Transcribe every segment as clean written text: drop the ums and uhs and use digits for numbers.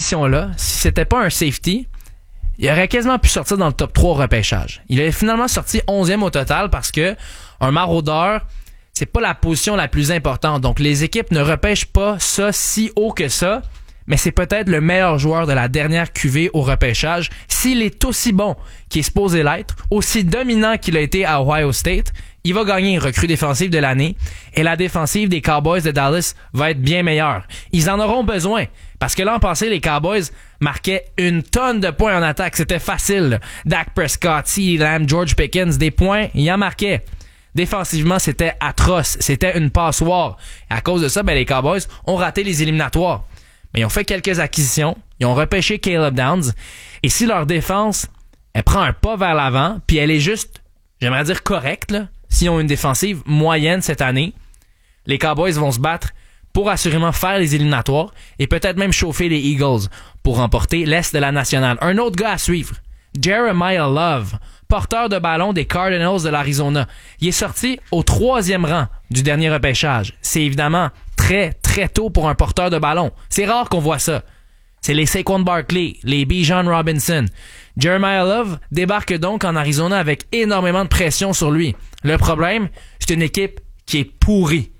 position-là, si c'était pas un safety, il aurait quasiment pu sortir dans le top 3 au repêchage. Il avait finalement sorti 11e au total parce que un maraudeur, c'est pas la position la plus importante. Donc, les équipes ne repêchent pas ça si haut que ça, mais c'est peut-être le meilleur joueur de la dernière QV au repêchage. S'il est aussi bon qu'il est supposé l'être, aussi dominant qu'il a été à Ohio State, il va gagner recrue défensive de l'année et la défensive des Cowboys de Dallas va être bien meilleure. Ils en auront besoin parce que l'an passé, les Cowboys marquaient une tonne de points en attaque. C'était facile. Dak Prescott, CeeDee Lamb, George Pickens, des points, ils en marquaient. Défensivement, c'était atroce. C'était une passoire. Et à cause de ça, les Cowboys ont raté les éliminatoires. Mais ils ont fait quelques acquisitions. Ils ont repêché Caleb Downs. Et si leur défense, elle prend un pas vers l'avant, puis elle est juste, j'aimerais dire correcte, là, s'ils ont une défensive moyenne cette année, les Cowboys vont se battre pour assurément faire les éliminatoires et peut-être même chauffer les Eagles pour remporter l'Est de la Nationale. Un autre gars à suivre, Jeremiah Love, porteur de ballon des Cardinals de l'Arizona. Il est sorti au 3e rang du dernier repêchage. C'est évidemment très, très tôt pour un porteur de ballon. C'est rare qu'on voit ça. C'est les Saquon Barkley, les Bijan Robinson. Jeremiah Love débarque donc en Arizona avec énormément de pression sur lui. Le problème, c'est une équipe qui est pourrie.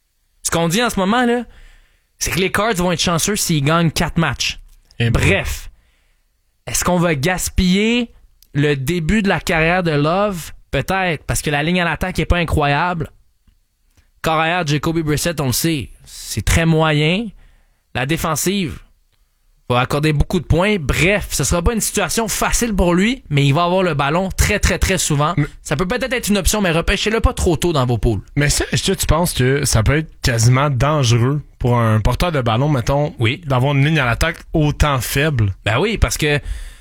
Ce qu'on dit en ce moment, là, c'est que les Cards vont être chanceux s'ils gagnent 4 matchs. Bref, est-ce qu'on va gaspiller le début de la carrière de Love? Peut-être, parce que la ligne à l'attaque est pas incroyable. Corps arrière, Jacoby Brissett, on le sait, c'est très moyen. La défensive va accorder beaucoup de points. Bref, ce sera pas une situation facile pour lui, mais il va avoir le ballon très, très, très souvent. Ça peut peut-être être une option, mais repêchez-le pas trop tôt dans vos poules. Mais ça, est-ce que tu penses que ça peut être quasiment dangereux pour un porteur de ballon, mettons, d'avoir une ligne à l'attaque autant faible? Ben oui, parce que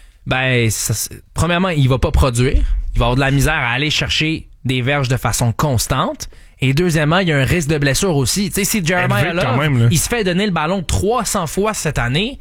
premièrement, il va pas produire. Il va avoir de la misère à aller chercher des verges de façon constante. Et deuxièmement, il y a un risque de blessure aussi. Tu sais, si Jeremiah Love, il se fait donner le ballon 300 fois cette année,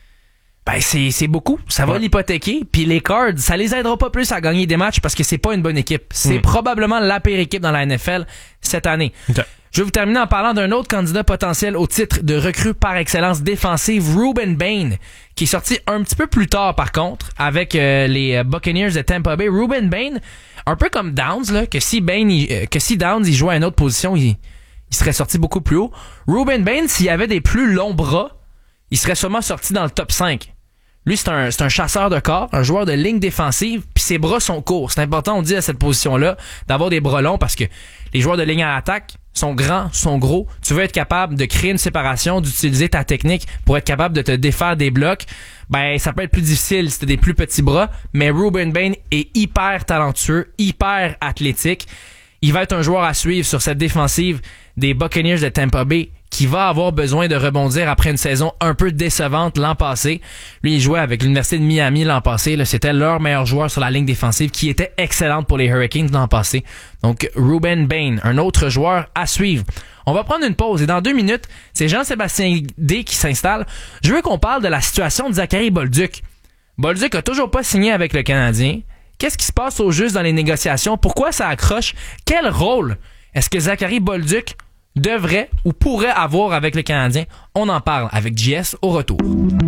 c'est beaucoup. Ça va l'hypothéquer. Puis les Cards, ça les aidera pas plus à gagner des matchs parce que c'est pas une bonne équipe. C'est probablement la pire équipe dans la NFL cette année. Okay. Je vais vous terminer en parlant d'un autre candidat potentiel au titre de recrue par excellence défensive, Ruben Bain, qui est sorti un petit peu plus tard par contre avec les Buccaneers de Tampa Bay. Ruben Bain, un peu comme Downs, là, que si Downs il jouait à une autre position, il serait sorti beaucoup plus haut. Ruben Bain, s'il avait des plus longs bras, il serait sûrement sorti dans le top 5. Lui, c'est un chasseur de corps, un joueur de ligne défensive, puis ses bras sont courts. C'est important, on dit à cette position-là, d'avoir des bras longs parce que les joueurs de ligne à l'attaque sont grands, sont gros. Tu veux être capable de créer une séparation, d'utiliser ta technique pour être capable de te défaire des blocs. Ça peut être plus difficile si t'as des plus petits bras, mais Ruben Bain est hyper talentueux, hyper athlétique. Il va être un joueur à suivre sur cette défensive des Buccaneers de Tampa Bay qui va avoir besoin de rebondir après une saison un peu décevante l'an passé. Lui, il jouait avec l'Université de Miami l'an passé. Là, c'était leur meilleur joueur sur la ligne défensive qui était excellente pour les Hurricanes l'an passé. Donc, Ruben Bain, un autre joueur à suivre. On va prendre une pause et dans 2 minutes, c'est Jean-Sébastien D qui s'installe. Je veux qu'on parle de la situation de Zachary Bolduc. Bolduc a toujours pas signé avec le Canadien. Qu'est-ce qui se passe au juste dans les négociations? Pourquoi ça accroche? Quel rôle est-ce que Zachary Bolduc devrait ou pourrait avoir avec le Canadien? On en parle avec JS au retour.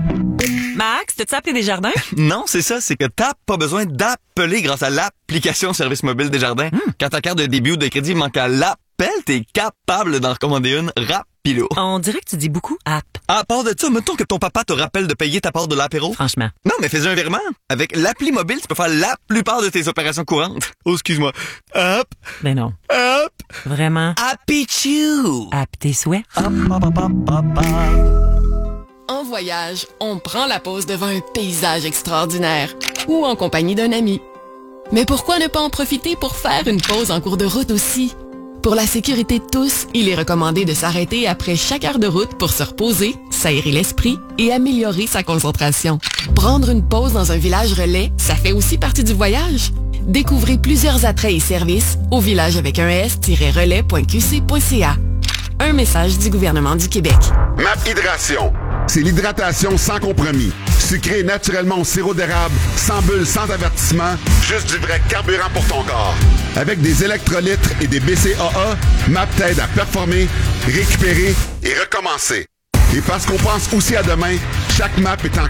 Max, t'as-tu appelé Desjardins? Non, c'est ça, c'est que t'as pas besoin d'appeler grâce à l'application service mobile Desjardins. Quand ta carte de débit ou de crédit manque à l'appel, t'es capable d'en recommander une rapilo. On dirait que tu dis beaucoup app. À part de ça, mettons que ton papa te rappelle de payer ta part de l'apéro. Franchement. Non, mais fais un virement. Avec l'appli mobile, tu peux faire la plupart de tes opérations courantes. Oh, excuse-moi. Hop. Ben non. Hop. Vraiment. Happy Chew. App tes souhaits. En voyage, on prend la pause devant un paysage extraordinaire ou en compagnie d'un ami. Mais pourquoi ne pas en profiter pour faire une pause en cours de route aussi? Pour la sécurité de tous, il est recommandé de s'arrêter après chaque heure de route pour se reposer, s'aérer l'esprit et améliorer sa concentration. Prendre une pause dans un village relais, ça fait aussi partie du voyage. Découvrez plusieurs attraits et services au village avec un s-relais.qc.ca. Un message du gouvernement du Québec. MAP Hydration. C'est l'hydratation sans compromis. Sucré naturellement au sirop d'érable, sans bulles, sans avertissement, juste du vrai carburant pour ton corps. Avec des électrolytes et des BCAA, MAP t'aide à performer, récupérer et recommencer. Et parce qu'on pense aussi à demain, chaque MAP est en